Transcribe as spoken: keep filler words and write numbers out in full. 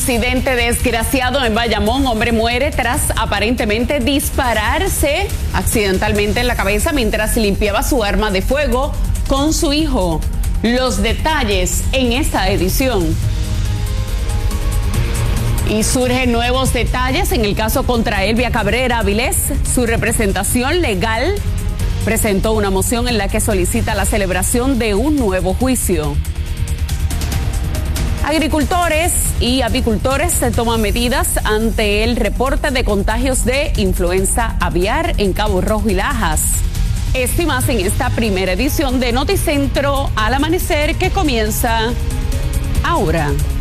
Incidente desgraciado en Bayamón. Hombre muere tras aparentemente dispararse accidentalmente en la cabeza mientras limpiaba su arma de fuego con su hijo. Los detalles en esta edición. Y surgen nuevos detalles en el caso contra Elvia Cabrera Avilés. Su representación legal presentó una moción en la que solicita la celebración de un nuevo juicio. Agricultores y apicultores se toman medidas ante el reporte de contagios de influenza aviar en Cabo Rojo y Lajas. Esto y más en esta primera edición de Noticentro al Amanecer, que comienza ahora.